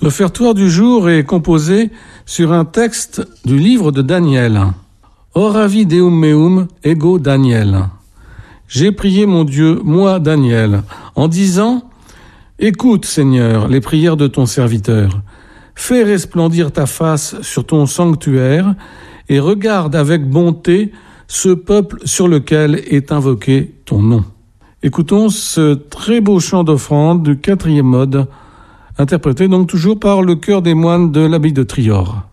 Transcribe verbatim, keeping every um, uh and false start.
L'offertoire du jour est composé sur un texte du livre de Daniel. Oravi Deum meum ego Daniel. J'ai prié mon Dieu, moi Daniel, en disant « Écoute, Seigneur, les prières de ton serviteur. Fais resplendir ta face sur ton sanctuaire et regarde avec bonté ce peuple sur lequel est invoqué ton nom. » Écoutons ce très beau chant d'offrande du quatrième mode, interprété donc toujours par le chœur des moines de l'abbaye de Trior.